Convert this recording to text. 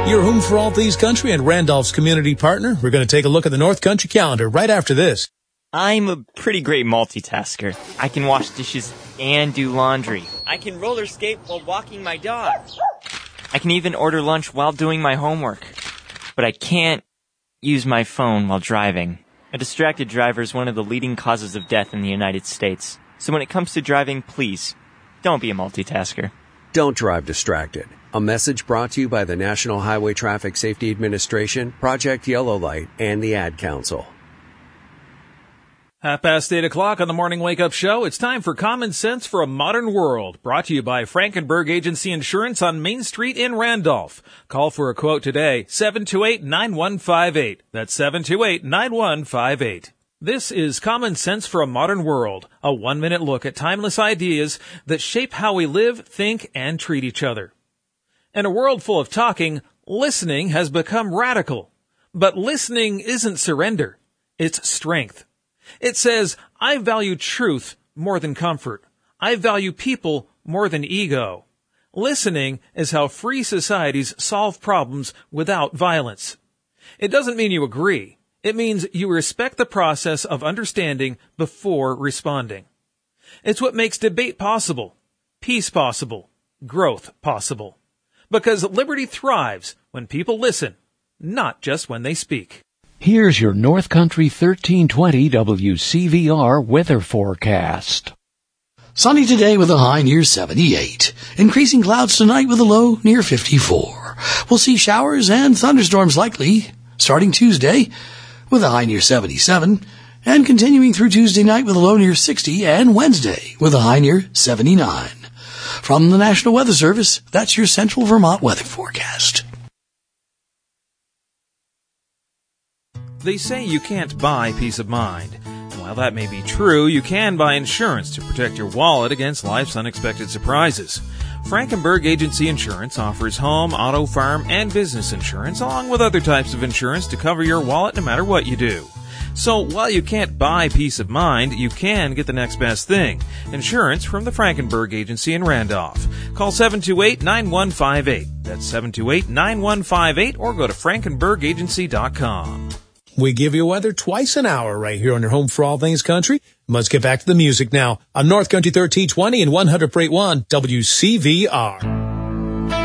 Your home for all things country and Randolph's community partner. We're going to take a look at the North Country calendar right after this. I'm a pretty great multitasker. I can wash dishes and do laundry. I can roller skate while walking my dog. I can even order lunch while doing my homework. But I can't use my phone while driving. A distracted driver is one of the leading causes of death in the United States. So when it comes to driving, please, don't be a multitasker. Don't drive distracted. A message brought to you by the National Highway Traffic Safety Administration, Project Yellow Light, and the Ad Council. 8:30 on the Morning Wake Up Show. It's time for Common Sense for a Modern World, brought to you by Frankenberg Agency Insurance on Main Street in Randolph. Call for a quote today, 728-9158. That's 728-9158. This is Common Sense for a Modern World, a 1-minute look at timeless ideas that shape how we live, think, and treat each other. In a world full of talking, listening has become radical. But listening isn't surrender. It's strength. It says, I value truth more than comfort. I value people more than ego. Listening is how free societies solve problems without violence. It doesn't mean you agree. It means you respect the process of understanding before responding. It's what makes debate possible, peace possible, growth possible. Because liberty thrives when people listen, not just when they speak. Here's your North Country 1320 WCVR weather forecast. Sunny today with a high near 78. Increasing clouds tonight with a low near 54. We'll see showers and thunderstorms likely starting Tuesday with a high near 77 and continuing through Tuesday night with a low near 60 and Wednesday with a high near 79. From the National Weather Service, that's your Central Vermont weather forecast. They say you can't buy peace of mind. While that may be true, you can buy insurance to protect your wallet against life's unexpected surprises. Frankenberg Agency Insurance offers home, auto, farm, and business insurance, along with other types of insurance to cover your wallet no matter what you do. So while you can't buy peace of mind, you can get the next best thing. Insurance from the Frankenberg Agency in Randolph. Call 728-9158. That's 728-9158 or go to frankenbergagency.com. We give you weather twice an hour right here on your home for all things country. Let's get back to the music now on North Country 1320 and 100.1 WCVR.